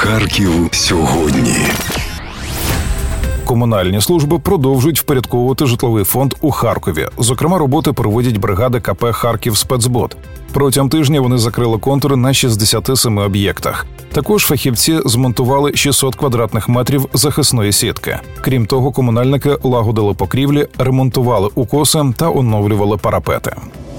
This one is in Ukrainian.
Харків сьогодні. Комунальні служби продовжують впорядковувати житловий фонд у Харкові. Зокрема, роботи проводять бригади КП «Харківспецбуд». Протягом тижня вони закрили контури на 67 об'єктах. Також фахівці змонтували 600 квадратних метрів захисної сітки. Крім того, комунальники лагодили покрівлі, ремонтували укоси та оновлювали парапети.